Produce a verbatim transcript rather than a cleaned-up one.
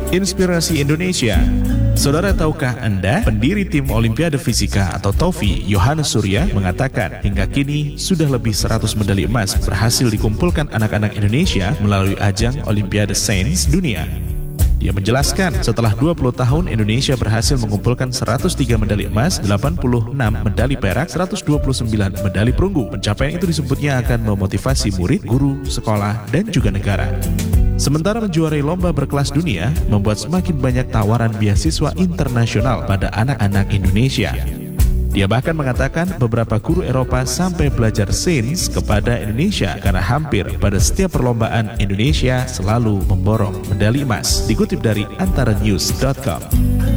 Inspirasi Indonesia. Saudara, tahukah Anda, pendiri tim Olimpiade Fisika atau TOFI, Yohanes Surya, mengatakan hingga kini sudah lebih seratus medali emas berhasil dikumpulkan anak-anak Indonesia melalui ajang Olimpiade Sains Dunia. Dia menjelaskan, setelah dua puluh tahun Indonesia berhasil mengumpulkan seratus tiga medali emas, delapan puluh enam medali perak, seratus dua puluh sembilan medali perunggu. Pencapaian itu disebutnya akan memotivasi murid, guru, sekolah, dan juga negara. Sementara menjuarai lomba berkelas dunia, membuat semakin banyak tawaran beasiswa internasional pada anak-anak Indonesia. Dia bahkan mengatakan beberapa guru Eropa sampai belajar sains kepada Indonesia karena hampir pada setiap perlombaan Indonesia selalu memborong medali emas. Dikutip dari antara news dot com.